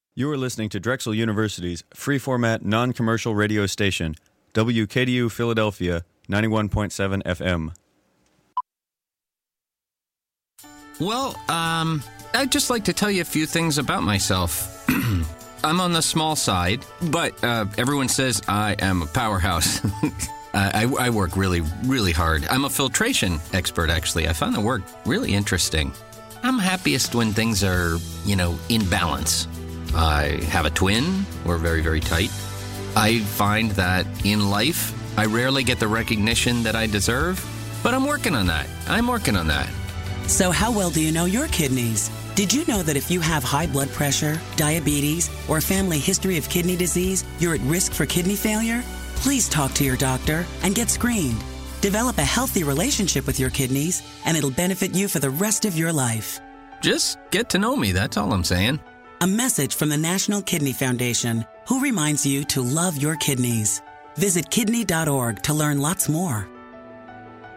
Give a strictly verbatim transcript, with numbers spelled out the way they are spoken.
You are listening to Drexel University's free-format, non-commercial radio station, W K D U Philadelphia, ninety-one point seven F M. Well, um, I'd just like to tell you a few things about myself. I'm on the small side, but uh, everyone says I am a powerhouse. I, I work really, really hard. I'm a filtration expert, actually. I find the work really interesting. I'm happiest when things are, you know, in balance. I have a twin. We're very, very tight. I find that in life, I rarely get the recognition that I deserve, but I'm working on that. I'm working on that. So how well do you know your kidneys? Did you know that if you have high blood pressure, diabetes, or a family history of kidney disease, you're at risk for kidney failure? Please talk to your doctor and get screened. Develop a healthy relationship with your kidneys, and it'll benefit you for the rest of your life. Just get to know me, that's all I'm saying. A message from the National Kidney Foundation, who reminds you to love your kidneys. Visit kidney dot org to learn lots more.